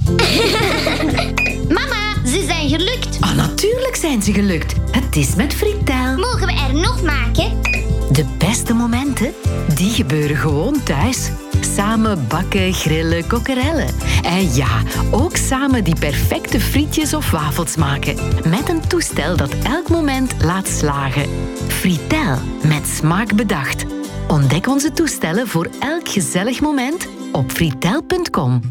Mama, ze zijn gelukt. Ah, natuurlijk zijn ze gelukt. Het is met Fritel. Mogen we er nog maken? De beste momenten, die gebeuren gewoon thuis. Samen bakken, grillen, kokkerellen. En ja, ook samen die perfecte frietjes of wafels maken. Met een toestel dat elk moment laat slagen. Fritel, met smaak bedacht. Ontdek onze toestellen voor elk gezellig moment op fritel.com.